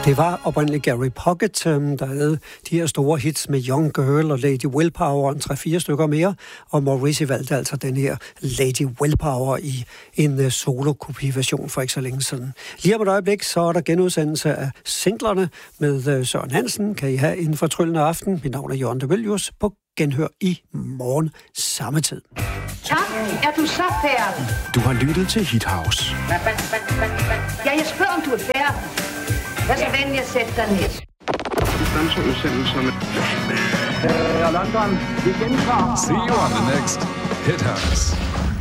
Det var oprindeligt Gary Puckett, der havde de her store hits med Young Girl og Lady Willpower, en 3-4 stykker mere, og Morrissey valgte altså den her Lady Willpower i en solo-kopi-version for ikke så længe siden. Lige om et øjeblik, så er der genudsendelse af singlerne med Søren Hansen. Kan I have en fortryllende aften? Mit navn er Jørgen de Villius. På genhør i morgen samme tid. Tak, er du så færdig? Du har lyttet til Hit House. Ja, jeg spørger, om du er færdig. Vær så venlig at sætte dig ned. London, vi gentager. See you on the next Hit House.